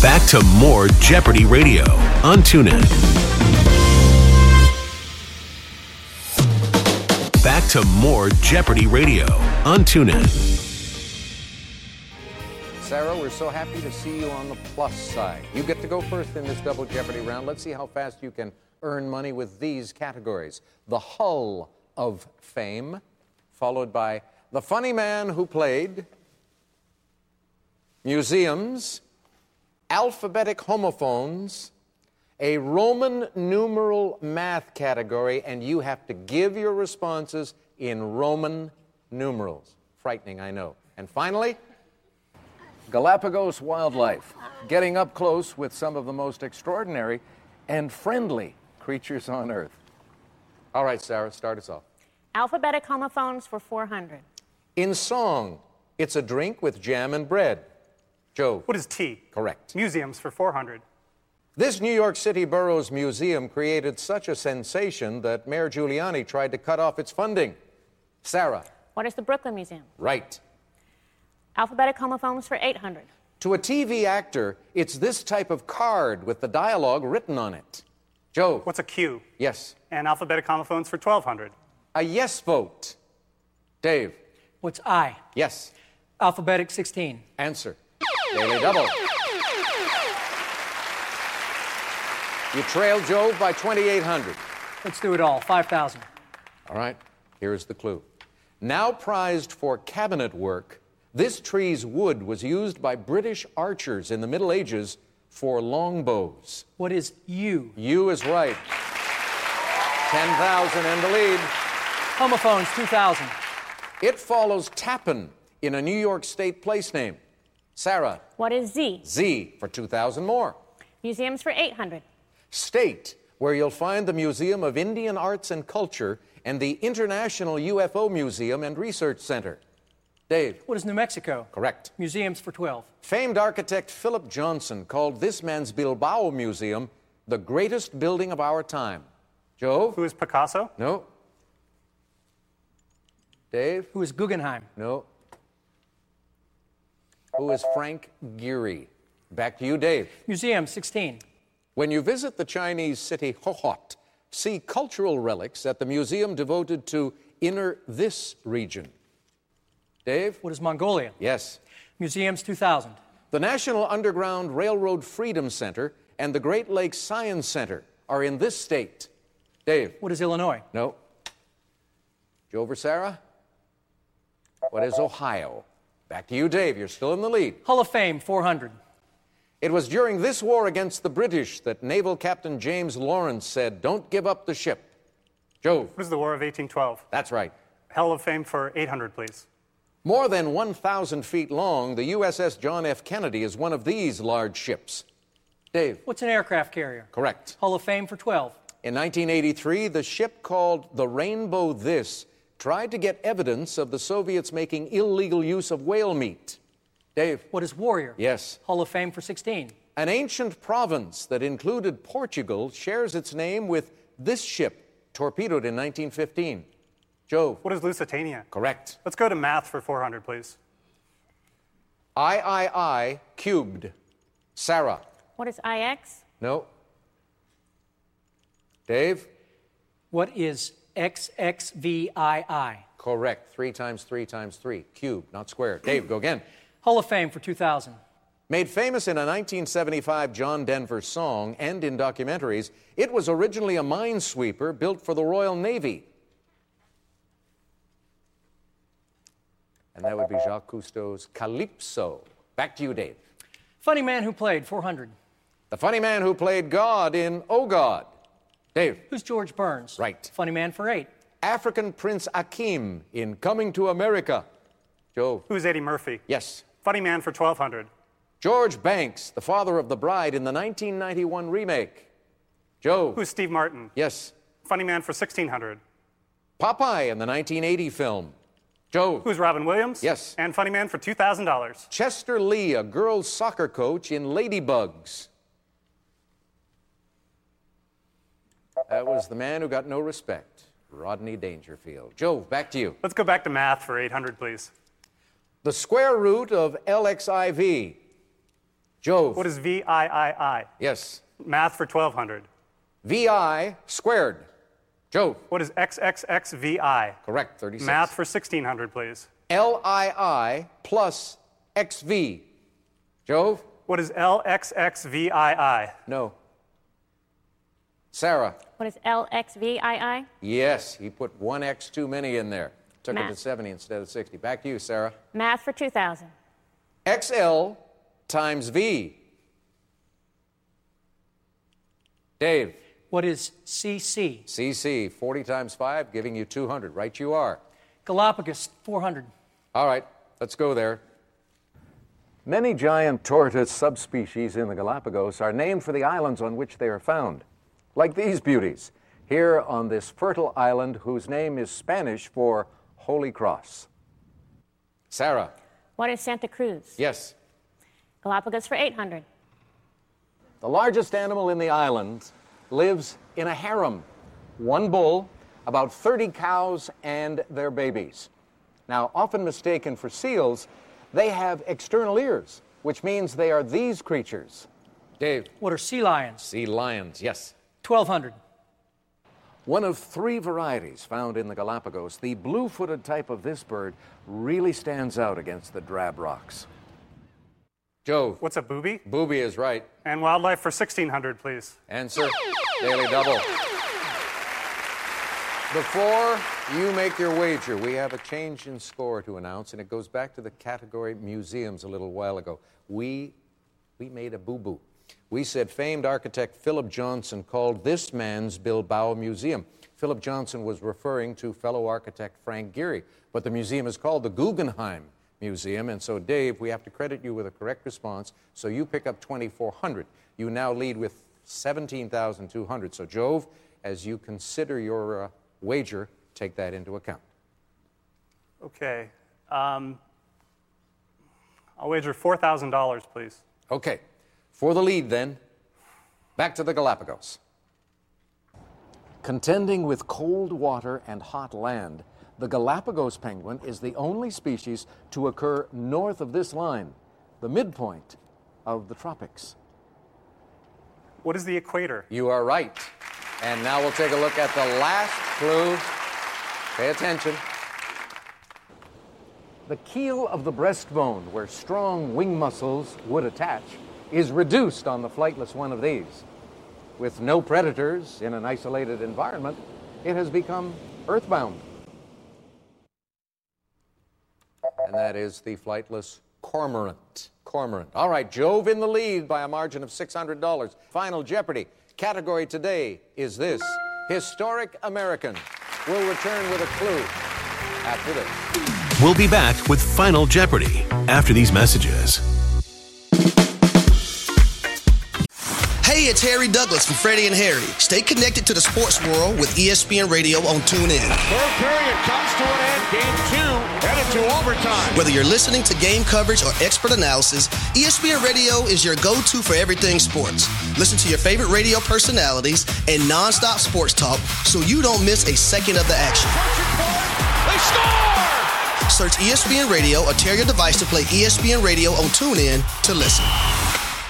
Back to more Jeopardy Radio on TuneIn. Back to more Jeopardy Radio on TuneIn. Sarah, we're so happy to see you on the plus side. You get to go first in this double Jeopardy round. Let's see how fast you can earn money with these categories. The Hull of Fame, followed by the funny man who played, museums, alphabetic homophones, a Roman numeral math category, and you have to give your responses in Roman numerals. Frightening, I know. And finally, Galapagos wildlife, getting up close with some of the most extraordinary and friendly creatures on Earth. All right, Sarah, start us off. Alphabetic homophones for 400. In song, it's a drink with jam and bread. Joe. What is tea? Correct. Museums for 400. This New York City borough's museum created such a sensation that Mayor Giuliani tried to cut off its funding. Sarah. What is the Brooklyn Museum? Right. Alphabetic homophones for 800. To a TV actor, it's this type of card with the dialogue written on it. Joe. What's a Q? Yes. And alphabetic homophones for 1,200. A yes vote. Dave. What's I? Yes. Alphabetic 16. Answer. Daily double. You trail Joe by 2,800. Let's do it all. 5,000. All right, here's the clue. Now prized for cabinet work, this tree's wood was used by British archers in the Middle Ages for longbows. What is U? U is right. 10,000 in the lead. Homophones, 2,000. It follows Tappan in a New York State place name. Sarah. What is Z? Z for 2,000 more. Museums for 800. State, where you'll find the Museum of Indian Arts and Culture and the International UFO Museum and Research Center. Dave. What is New Mexico? Correct. Museums for 12. Famed architect Philip Johnson called this man's Bilbao Museum the greatest building of our time. Joe? Who is Picasso? No. Dave? Who is Guggenheim? No. Who is Frank Gehry? Back to you, Dave. Museum, 16. When you visit the Chinese city Hohhot, see cultural relics at the museum devoted to Inner This region. Dave? What is Mongolia? Yes. Museums, 2,000. The National Underground Railroad Freedom Center and the Great Lakes Science Center are in this state. Dave? What is Illinois? No. Joe over Sarah? What is Ohio? Back to you, Dave. You're still in the lead. Hall of Fame, 400. It was during this war against the British that Naval Captain James Lawrence said, "Don't give up the ship." Joe? What is the War of 1812? That's right. Hall of Fame for 800, please. More than 1,000 feet long, the USS John F. Kennedy is one of these large ships. Dave? What's an aircraft carrier? Correct. Hall of Fame for 12. In 1983, the ship called the Rainbow This tried to get evidence of the Soviets making illegal use of whale meat. Dave? What is Warrior? Yes. Hall of Fame for 16. An ancient province that included Portugal shares its name with this ship, torpedoed in 1915. Joe? What is Lusitania? Correct. Let's go to math for 400, please. I cubed. Sarah? What is IX? No. Dave? What is XXVII? Correct. 3 times 3 times 3. Cubed, not squared. Dave, go again. Hall of Fame for 2,000. Made famous in a 1975 John Denver song and in documentaries, it was originally a minesweeper built for the Royal Navy. And that would be Jacques Cousteau's Calypso. Back to you, Dave. Funny man who played, 400. The funny man who played God in Oh God. Dave. Who's George Burns? Right. Funny man for 8. African Prince Akeem in Coming to America. Joe. Who's Eddie Murphy? Yes. Funny man for 1,200. George Banks, the father of the bride in the 1991 remake. Joe. Who's Steve Martin? Yes. Funny man for 1,600. Popeye in the 1980 film. Joe. Who's Robin Williams? Yes. And funny man for $2,000. Chester Lee, a girls' soccer coach in Ladybugs. That was the man who got no respect, Rodney Dangerfield. Joe, back to you. Let's go back to math for 800, please. The square root of LXIV. Jove. What is VIII? Yes. Math for 1200. VI squared. Jove. What is XXXVI? Correct, 36. Math for 1600, please. LII plus XV. Jove? What is LXXVII? No. Sarah? What is LXVII? Yes, he put one X too many in there. Took it to Math. 70 instead of 60. Back to you, Sarah. Math for 2000. XL times V. Dave? What is CC? CC, 40 times 5, giving you 200. Right you are. Galapagos, 400. All right, let's go there. Many giant tortoise subspecies in the Galapagos are named for the islands on which they are found, like these beauties, here on this fertile island whose name is Spanish for Holy Cross. Sarah? What is Santa Cruz? Yes. Galapagos for 800. The largest animal in the island lives in a harem. One bull, about 30 cows, and their babies. Now, often mistaken for seals, they have external ears, which means they are these creatures. Dave? What are sea lions? Sea lions, yes. 1200. One of 3 varieties found in the Galapagos, the blue-footed type of this bird really stands out against the drab rocks. Jove? What's a booby? Booby is right. And wildlife for 1600, please. Answer, Daily Double. Before you make your wager, we have a change in score to announce, and it goes back to the category museums a little while ago. We made a boo-boo. We said famed architect Philip Johnson called this man's Bilbao Museum. Philip Johnson was referring to fellow architect Frank Gehry, but the museum is called the Guggenheim Museum, and so, Dave, we have to credit you with a correct response, so you pick up 2,400. You now lead with 17,200. So, Jove, as you consider your wager, take that into account. Okay. I'll wager $4,000, please. Okay. For the lead, then, back to the Galapagos. Contending with cold water and hot land, the Galapagos penguin is the only species to occur north of this line, the midpoint of the tropics. What is the equator? You are right. And now we'll take a look at the last clue. Pay attention. The keel of the breastbone, where strong wing muscles would attach, is reduced on the flightless one of these. With no predators in an isolated environment, it has become earthbound. And that is the flightless cormorant. Cormorant. All right, Jove in the lead by a margin of $600. Final Jeopardy. Category today is this: Historic American. We'll return with a clue after this. We'll be back with Final Jeopardy after these messages. Hey, it's Harry Douglas from Freddie and Harry. Stay connected to the sports world with ESPN Radio on TuneIn. Third period comes to an end. Game 2 headed to overtime. Whether you're listening to game coverage or expert analysis, ESPN Radio is your go-to for everything sports. Listen to your favorite radio personalities and nonstop sports talk so you don't miss a second of the action. They score! Search ESPN Radio or tear your device to play ESPN Radio on TuneIn to listen.